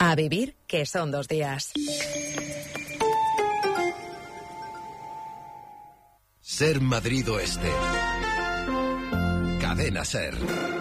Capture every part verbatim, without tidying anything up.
A vivir, que son dos días. Ser Madrid Oeste. Cadena Ser.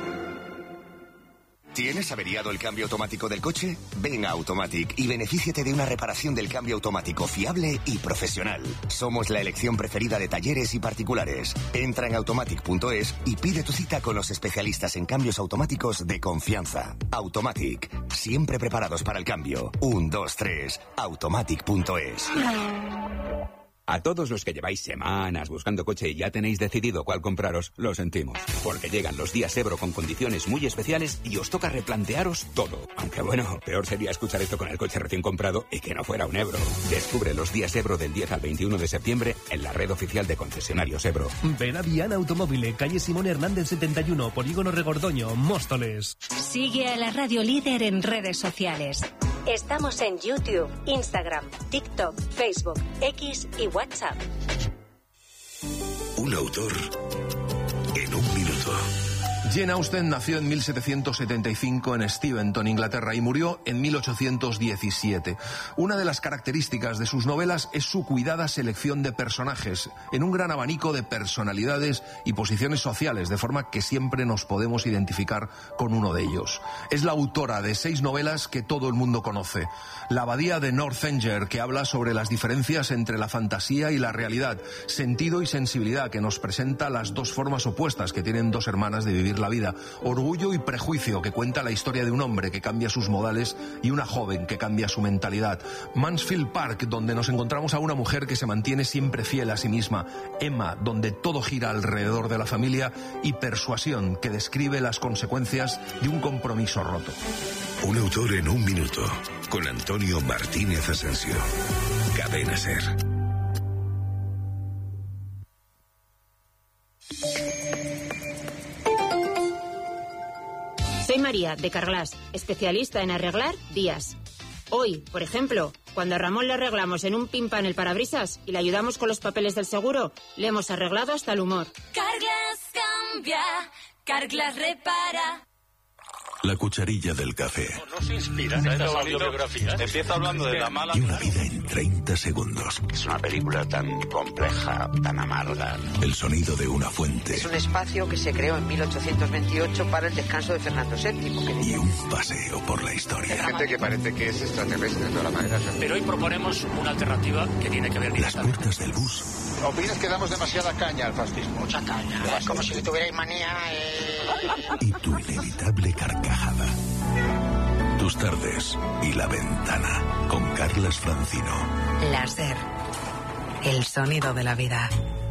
¿Tienes averiado el cambio automático del coche? Ven a Automatic y benefíciate de una reparación del cambio automático fiable y profesional. Somos la elección preferida de talleres y particulares. Entra en automatic punto es y pide tu cita con los especialistas en cambios automáticos de confianza. Automatic, siempre preparados para el cambio. Un, dos, tres, automatic punto es. A todos los que lleváis semanas buscando coche y ya tenéis decidido cuál compraros, lo sentimos. Porque llegan los días Ebro con condiciones muy especiales y os toca replantearos todo. Aunque bueno, peor sería escuchar esto con el coche recién comprado y que no fuera un Ebro. Descubre los días Ebro del diez al veintiuno de septiembre en la red oficial de concesionarios Ebro. Ven a Viana Automóvil, calle Simón Hernández setenta y uno, Polígono Regordoño, Móstoles. Sigue a la radio líder en redes sociales. Estamos en YouTube, Instagram, TikTok, Facebook, X y WhatsApp. Un autor en un minuto. Jane Austen nació en mil setecientos setenta y cinco en Steventon, Inglaterra, y murió en mil ochocientos diecisiete. Una de las características de sus novelas es su cuidada selección de personajes, en un gran abanico de personalidades y posiciones sociales, de forma que siempre nos podemos identificar con uno de ellos. Es la autora de seis novelas que todo el mundo conoce. La abadía de Northanger, que habla sobre las diferencias entre la fantasía y la realidad. Sentido y sensibilidad, que nos presenta las dos formas opuestas que tienen dos hermanas de vivir la vida. Orgullo y prejuicio, que cuenta la historia de un hombre que cambia sus modales y una joven que cambia su mentalidad. Mansfield Park, donde nos encontramos a una mujer que se mantiene siempre fiel a sí misma. Emma, donde todo gira alrededor de la familia. Y Persuasión, que describe las consecuencias de un compromiso roto. Un autor en un minuto, con Antonio Martínez Asensio. Cadena Ser. Soy María, de Carglass, especialista en arreglar días. Hoy, por ejemplo, cuando a Ramón le arreglamos en un pimpan el parabrisas y le ayudamos con los papeles del seguro, le hemos arreglado hasta el humor. Carglass cambia, Carglass repara. La cucharilla del café. No, no se inspira en esta autobiografía. Empieza hablando de la mala... Y una vida en treinta segundos. Es una película tan compleja, tan amarga. El sonido de una fuente. Es un espacio que se creó en mil ochocientos veintiocho para el descanso de Fernando séptimo. Que y un paseo por la historia. Hay gente que parece que es extraterrestre de todas las maneras. Pero hoy proponemos una alternativa que tiene que ver... Las puertas del bus. ¿Opinas que damos demasiada caña al fascismo? Mucha caña. Es como si le tuvierais manía... Eh... Y tu inevitable carcajada. Tus tardes y La Ventana, con Carlas Francino. La Ser, el sonido de la vida.